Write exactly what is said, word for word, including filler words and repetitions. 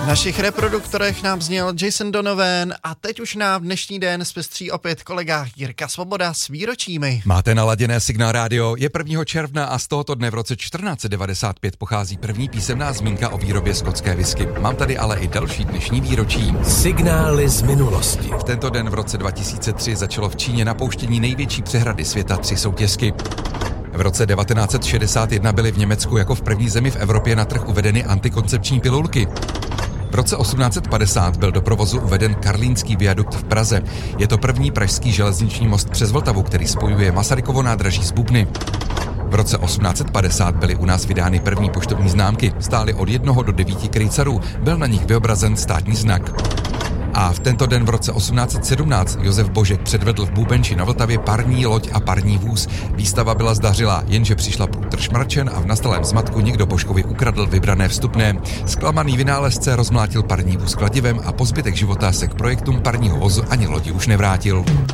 V našich reproduktorech nám zněl Jason Donovan a teď už nám dnešní den zpestří opět kolega Jirka Svoboda s výročími. Máte naladěné Signál rádio, je prvního června a z tohoto dne v roce čtrnáct set devadesát pět pochází první písemná zmínka o výrobě skotské whisky. Mám tady ale i další dnešní výročí. Signály z minulosti. V tento den v roce dva tisíce tři začalo v Číně napouštění největší přehrady světa Tři soutěsky. V roce devatenáct set šedesát jedna byly v Německu jako v první zemi v Evropě na trh uvedeny antikoncepční pilulky. V roce osmnáct set padesát byl do provozu uveden Karlínský viadukt v Praze. Je to první pražský železniční most přes Vltavu, který spojuje Masarykovo nádraží s Bubny. V roce osmnáct set padesát byly u nás vydány první poštovní známky. Stály od jednoho do devíti krejcarů. Byl na nich vyobrazen státní znak. A v tento den v roce osmnáct set sedmnáct Josef Božek předvedl v Bubenči na Vltavě parní loď a parní vůz. Výstava byla zdařilá, jenže přišla průtrž šmrčen a v nastalém zmatku někdo Božkovi ukradl vybrané vstupné. Zklamaný vynálezce rozmlátil parní vůz kladivem a po zbytek života se k projektům parního vozu ani lodi už nevrátil.